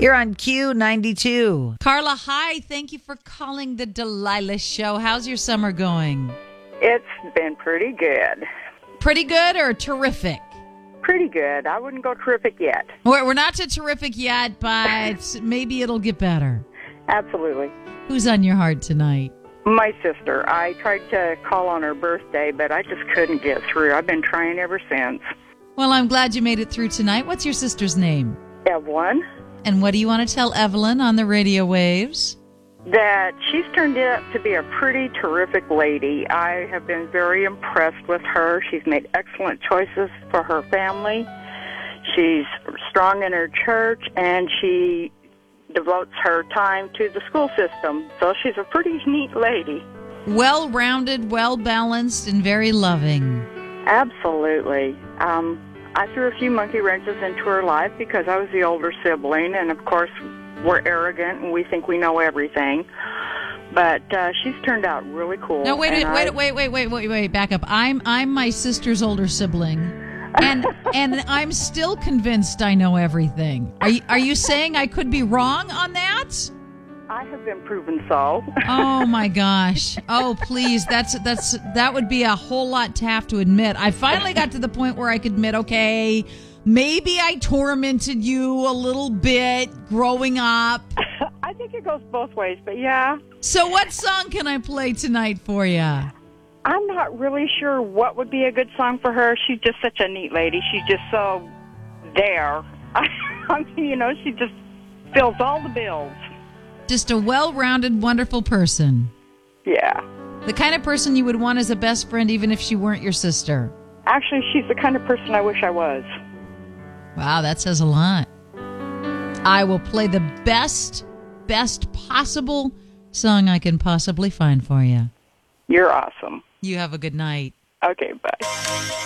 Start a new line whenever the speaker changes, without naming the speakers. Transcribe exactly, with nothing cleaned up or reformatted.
You're on Q ninety-two.
Carla, hi. Thank you for calling the Delilah Show. How's your summer going?
It's been pretty good.
Pretty good or terrific?
Pretty good. I wouldn't go terrific yet.
We're, we're not to terrific yet, but maybe it'll get better.
Absolutely.
Who's on your heart tonight?
My sister. I tried to call on her birthday, but I just couldn't get through. I've been trying ever since.
Well, I'm glad you made it through tonight. What's your sister's name?
Evelyn.
And what do you want to tell Evelyn on the radio waves?
That she's turned out to be a pretty terrific lady. I have been very impressed with her. She's made excellent choices for her family. She's strong in her church, and she devotes her time to the school system. So she's a pretty neat lady.
Well-rounded, well-balanced, and very loving.
Absolutely. Um, I threw a few monkey wrenches into her life because I was the older sibling, and of course we're arrogant and we think we know everything. But uh, she's turned out really cool.
No, wait, wait,
I,
wait, wait, wait, wait, wait, wait, back up. I'm I'm my sister's older sibling, and and I'm still convinced I know everything. Are you, are you saying I could be wrong on that?
I have been proven so.
Oh my gosh! Oh please, that's that's that would be a whole lot to have to admit. I finally got to the point where I could admit, okay, maybe I tormented you a little bit growing up.
I think it goes both ways, but yeah.
So what song can I play tonight for you?
I'm not really sure what would be a good song for her. She's just such a neat lady. She's just so there. I mean, you know, she just fills all the bills.
Just a well-rounded, wonderful person.
Yeah.
The kind of person you would want as a best friend even if she weren't your sister.
Actually, she's the kind of person I wish I was.
Wow, that says a lot. I will play the best, best possible song I can possibly find for you.
You're awesome.
You have a good night.
Okay, bye.